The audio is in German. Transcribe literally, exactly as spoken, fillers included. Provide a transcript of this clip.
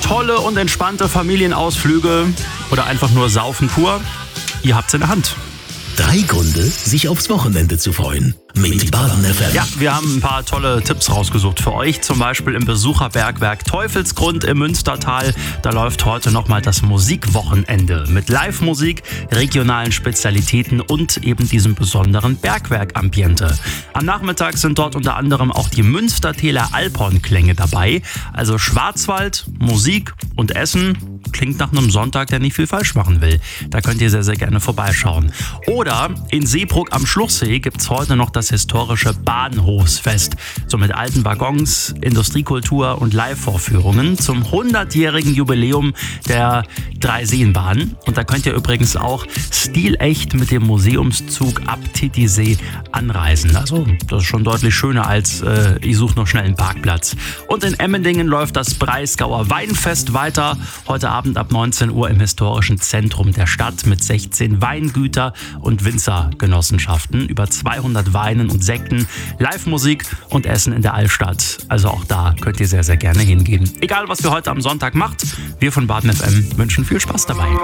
tolle und entspannte Familienausflüge oder einfach nur saufen pur? Ihr habt's in der Hand. Drei Gründe, sich aufs Wochenende zu freuen. Mit Baden F M. Ja, wir haben ein paar tolle Tipps rausgesucht für euch. Zum Beispiel im Besucherbergwerk Teufelsgrund im Münstertal. Da läuft heute nochmal das Musikwochenende mit Live-Musik, regionalen Spezialitäten und eben diesem besonderen Bergwerk-Ambiente. Am Nachmittag sind dort unter anderem auch die Münstertäler Alphornklänge dabei. Also Schwarzwald, Musik und Essen. Klingt nach einem Sonntag, der nicht viel falsch machen will. Da könnt ihr sehr, sehr gerne vorbeischauen. Oder in Seebrugg am Schluchsee gibt es heute noch das historische Bahnhofsfest. So mit alten Waggons, Industriekultur und Live-Vorführungen zum hundertjährigen Jubiläum der Dreiseenbahn. Und da könnt ihr übrigens auch stilecht mit dem Museumszug ab Titisee anreisen. Also das ist schon deutlich schöner als äh, ich suche noch schnell einen Parkplatz. Und in Emmendingen läuft das Breisgauer Weinfest weiter. Heute Abend ab neunzehn Uhr im historischen Zentrum der Stadt mit sechzehn Weingüter- und Winzergenossenschaften, über zweihundert Weinen und Sekten, Live-Musik und Essen in der Altstadt. Also auch da könnt ihr sehr, sehr gerne hingehen. Egal, was ihr heute am Sonntag macht, wir von Baden F M wünschen viel Spaß dabei.